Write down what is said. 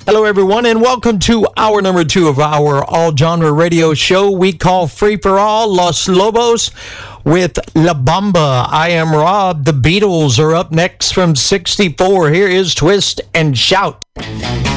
Hello, everyone, and welcome to hour number 2 of our all-genre radio show we call Free for All, Los Lobos with La Bamba. I am Rob. The Beatles are up next from 64. Here is Twist and Shout.